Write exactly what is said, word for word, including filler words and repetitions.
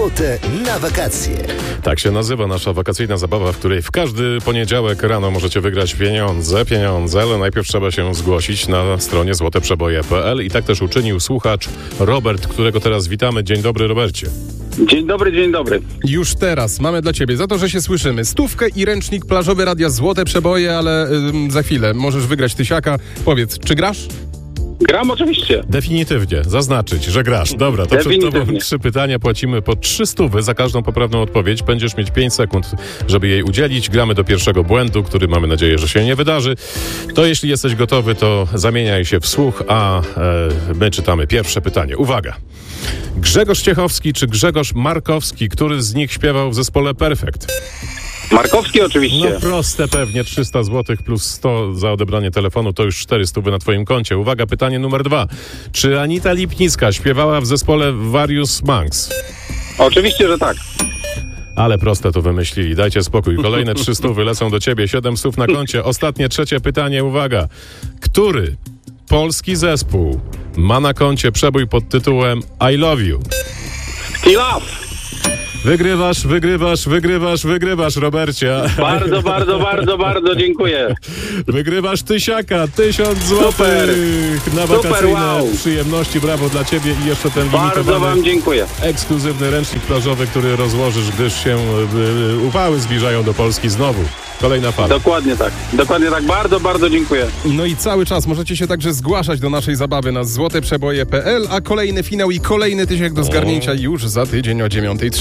Złote na wakacje. Tak się nazywa nasza wakacyjna zabawa, w której w każdy poniedziałek rano możecie wygrać pieniądze, pieniądze, ale najpierw trzeba się zgłosić na stronie złote przeboje kropka p l i tak też uczynił słuchacz Robert, którego teraz witamy. Dzień dobry, Robercie. Dzień dobry, dzień dobry. Już teraz mamy dla ciebie, za to, że się słyszymy, stówkę i ręcznik plażowy Radia Złote Przeboje, ale ym, za chwilę możesz wygrać tysiaka. Powiedz, czy grasz? Gram oczywiście. Definitywnie, zaznaczyć, że grasz. Dobra, to przed tobą trzy pytania, płacimy po trzy stówy za każdą poprawną odpowiedź. Będziesz mieć pięć sekund, żeby jej udzielić. Gramy do pierwszego błędu, który mamy nadzieję, że się nie wydarzy. To jeśli jesteś gotowy, to zamieniaj się w słuch, a e, my czytamy pierwsze pytanie. Uwaga! Grzegorz Ciechowski czy Grzegorz Markowski, który z nich śpiewał w zespole Perfekt? Markowski oczywiście. No proste pewnie, trzysta złotych plus sto za odebranie telefonu, to już czterysta na twoim koncie. Uwaga, pytanie numer dwa. Czy Anita Lipnicka śpiewała w zespole Various Monks? Oczywiście, że tak. Ale proste to wymyślili, dajcie spokój. Kolejne trzy stówy lecą do ciebie, siedem stów na koncie. Ostatnie, trzecie pytanie, uwaga. Który polski zespół ma na koncie przebój pod tytułem I Love You? T-Love. Wygrywasz, wygrywasz, wygrywasz, wygrywasz, Robercie. Bardzo, bardzo, bardzo, bardzo dziękuję. Wygrywasz tysiaka, tysiąc złotych Super. na Super, wakacyjne wow. przyjemności. Brawo dla ciebie i jeszcze ten Bardzo limitowany, wam dziękuję. ekskluzywny ręcznik plażowy, który rozłożysz, gdyż się y, upały zbliżają do Polski znowu. Kolejna fala. Dokładnie tak. Dokładnie tak. Bardzo, bardzo dziękuję. No i cały czas możecie się także zgłaszać do naszej zabawy na złote przeboje kropka p l, a kolejny finał i kolejny tysiak do zgarnięcia już za tydzień o dziewiątej trzydzieści.